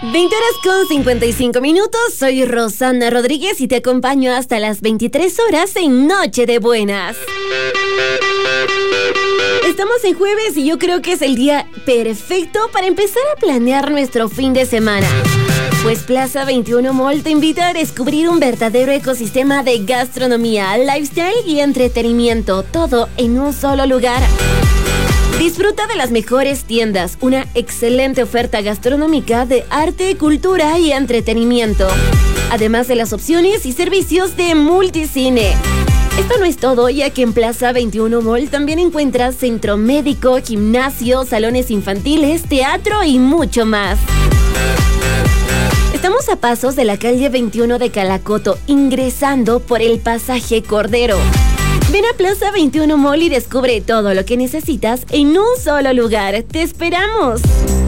20 horas con 55 minutos, soy Rosana Rodríguez y te acompaño hasta las 23 horas en Noche de Buenas. Estamos en jueves y yo creo que es el día perfecto para empezar a planear nuestro fin de semana. Pues Plaza 21 Mall te invita a descubrir un verdadero ecosistema de gastronomía, lifestyle y entretenimiento, todo en un solo lugar. Disfruta de las mejores tiendas, una excelente oferta gastronómica de arte, cultura y entretenimiento, además de las opciones y servicios de multicine. Esto no es todo, ya que en Plaza 21 Mall también encuentras centro médico, gimnasio, salones infantiles, teatro y mucho más. Estamos a pasos de la calle 21 de Calacoto, ingresando por el pasaje Cordero. Ven a Plaza 21 Mall y descubre todo lo que necesitas en un solo lugar. ¡Te esperamos!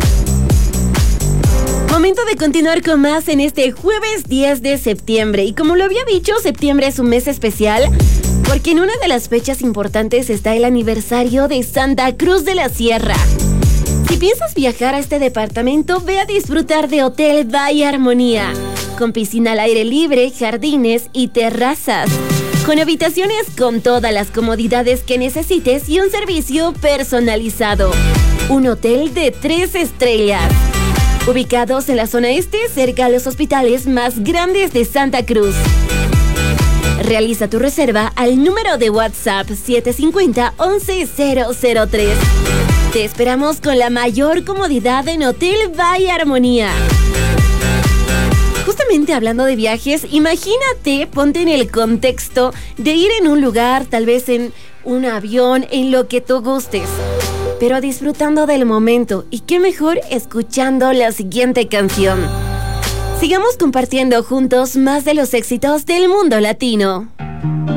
Momento de continuar con más en este jueves 10 de septiembre. Y como lo había dicho, septiembre es un mes especial porque en una de las fechas importantes está el aniversario de Santa Cruz de la Sierra. Si piensas viajar a este departamento, ve a disfrutar de Hotel Valle Armonía, con piscina al aire libre, jardines y terrazas, con habitaciones con todas las comodidades que necesites y un servicio personalizado. Un hotel de 3 estrellas. Ubicados en la zona este, cerca a los hospitales más grandes de Santa Cruz. Realiza tu reserva al número de WhatsApp 750-11003. Te esperamos con la mayor comodidad en Hotel Valle Armonía. Justamente hablando de viajes, imagínate, ponte en el contexto de ir en un lugar, tal vez en un avión, en lo que tú gustes, pero disfrutando del momento. Y qué mejor escuchando la siguiente canción. Sigamos compartiendo juntos más de los éxitos del mundo latino.